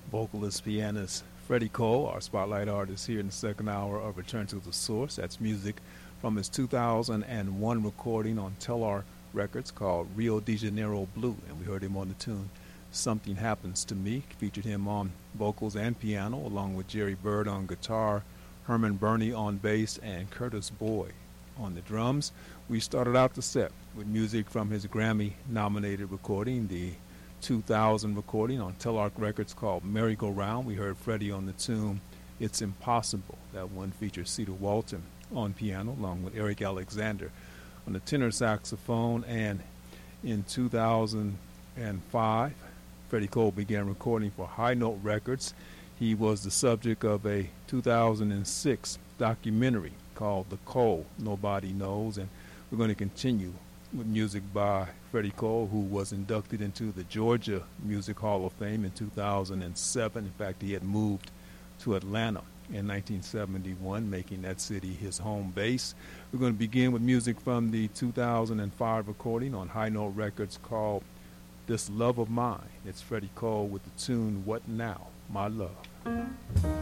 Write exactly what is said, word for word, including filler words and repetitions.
vocalist, pianist Freddie Cole, our spotlight artist here in the second hour of Return to the Source. That's music from his two thousand one recording on Telar Records called Rio de Janeiro Blue, and we heard him on the tune Something Happens to Me. Featured him on vocals and piano, along with Jerry Bird on guitar, Herman Burney on bass, and Curtis Boyd on the drums. We started out the set with music from his Grammy-nominated recording, the two thousand recording on Telarc Records called Merry-Go-Round. We heard Freddie on the tune It's Impossible. That one features Cedar Walton on piano, along with Eric Alexander on the tenor saxophone. And in two thousand five, Freddie Cole began recording for High Note Records. He was the subject of a two thousand six documentary called The Cole Nobody Knows, and we're going to continue with music by Freddie Cole, who was inducted into the Georgia Music Hall of Fame in two thousand seven. In fact, he had moved to Atlanta in nineteen seventy-one, making that city his home base. We're going to begin with music from the two thousand five recording on High Note Records called This Love of Mine. It's Freddie Cole with the tune What Now, My Love.